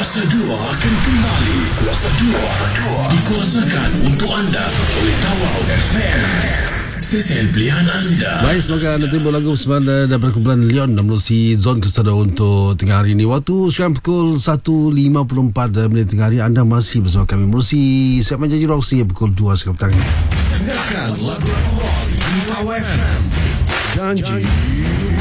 Kuasa 2 akan kembali. Kuasa 2 dikuasakan untuk anda oleh Tawau FM, stesen pilihan anda. Baik, semoga anda timbul lagu bersama daripada kumpulan Leon dan menerusi zon kesedaran untuk tengah hari ini. Waktu sekarang pukul 1.54 minit tengah hari. Anda masih bersama kami menerusi segmen Janji Rock sehingga pukul 2 sekarang petang. Dengarkan lagu rock di Tawau FM. Janji